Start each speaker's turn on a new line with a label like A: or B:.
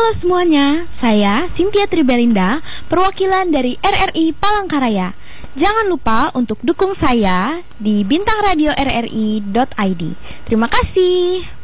A: Halo semuanya, saya Cynthia Tribelinda, perwakilan dari RRI Palangkaraya. Jangan lupa untuk dukung saya di bintangradio RRI.id. Terima kasih.